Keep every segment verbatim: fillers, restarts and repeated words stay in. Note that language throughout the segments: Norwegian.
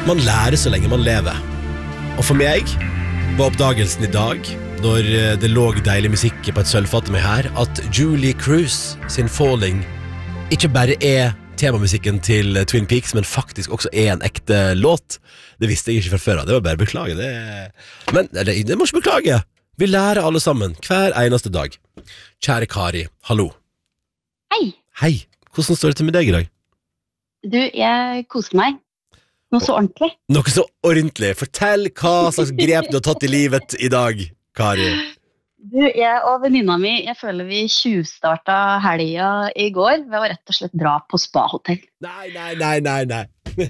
Man lærer så lenge man lever. Og for meg var oppdagelsen i dag, når det lå deilig musikk på et sølvfat med her, at Julie Cruise sin Falling ikke bare er temamusikken til Twin Peaks, men faktisk også er en ekte låt. Det visste jeg ikke fra før av, det var bare beklage det. Men det, det må ikke beklage. Vi lærer alle sammen, hver eneste dag. Kjære Kari, hallo. Hei. Hei, hvordan står det til med deg i dag? Du, jeg koser meg. Noe så ordentlig. Noe så ordentlig. Fortell hva slags grep du har tatt i livet i dag, Kari. Du, jeg og venninna mi, jeg føler vi tjuvstarta helga i går ved å rett og slett dra på spa-hotell. Nei, nei, nei, nei, nei.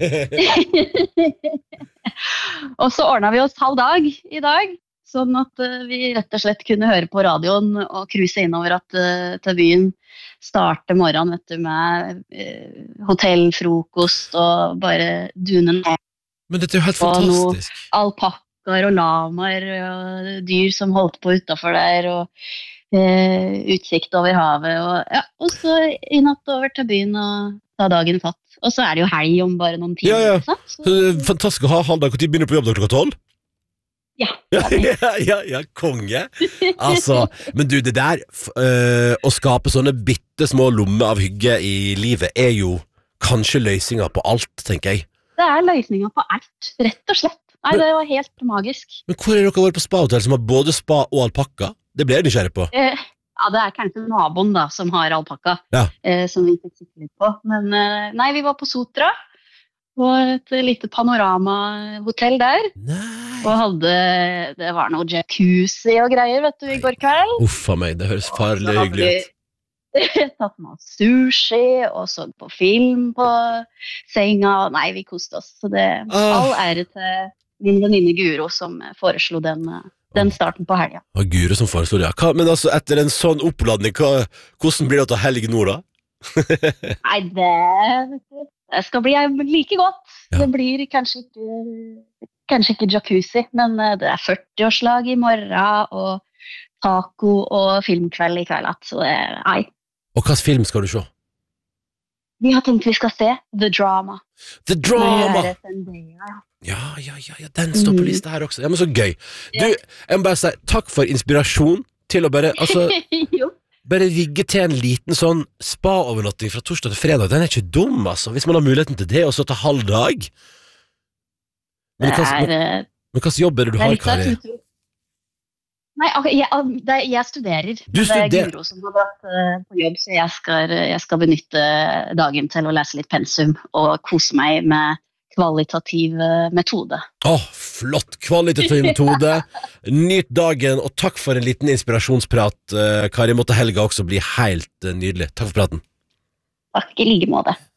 Og så ordnet vi oss halv dag i dag, sånn at uh, vi rett og slett kunne høre på radioen og cruise innover at, uh, til byen, starte morgenen vet du, med uh, hotellfrokost og bare dune ned. Men dette er jo helt fantastisk. Og alpakkaer og lamaer og dyr som holdt på utenfor der, og uh, utsikt over havet. Og, ja, og så innatt over til byen og ta dagen fatt. Og så er det jo helg om bare noen timer. Ja, ja. Så, Så, fantastisk å ha halvdag. Hvor tid begynner du på jobb da klokka tolv? ja, Ja, ja, ja, ja, konge. Altså, men du, det der f- øh, å skape sånne bitte små lommer av hygge i livet er jo kanskje løsninger på alt, tenker jeg. det er løsningen på alt, rett og slett. Nei, det var helt magisk. Men hvor er dere vært på spa-hotell som har både spa og alpakka? Det ble jeg nysgjerrig på. Eh, ja, det er kanskje naboen da, som har alpakka, Ja. eh, som vi fikk sitte litt på. Men eh, nei, vi var på Sotra, på et lite panoramahotell der, Nei. og hadde, det var noe jacuzzi og greier, vet du, i går kveld. Uffa meg, det høres farlig Så hadde hyggelig ut. vi tatt med oss sushi, og så på film på senga. Nei, vi koste oss. Så det Ah. all ære til min venninne Guro som foreslo den, den starten på helga. Og Guro som foreslår det, ja. Hva, men altså, etter en sånn oppladning, hva, hvordan blir det å ta helg nå da? Nei, det, vet du, det skal bli like godt. Ja. Det blir kanskje ikke, kanskje ikke jacuzzi, men eh, det er førti-årslag i morgen, og taco og filmkveld i kveld. Så det, nei, Og hva film skal du se? vi har tenkt vi skal se The Drama. The Drama! Med Zendaya. Ja, ja, ja, ja, den står på Mm. lista her også. Ja, men så gøy. Du, Ja. jeg må bare si, takk for inspirasjon til å bare, altså, Jo. bare rigge til en liten sånn spa-overnatting fra torsdag til fredag. Den er ikke dum, altså, hvis man har muligheten til det, og så ta halv dag. Men Det hva er, eh, men hva slags jobb er det du det er har, litt av Kari? et utro. Nei, ak- jeg, det, er- jeg studerer. Du Det er studerer? Guro som har dratt eh, på jobb, så jeg skal, jeg skal benytte dagen til å lese litt pensum og kose meg med kvalitativ eh, metode. Åh, flott, kvalitativ metode. Nyt dagen, og takk for en liten inspirasjonsprat, eh, Kari. Måtte helga også bli helt eh, nydelig. Takk for praten. Takk i like måte.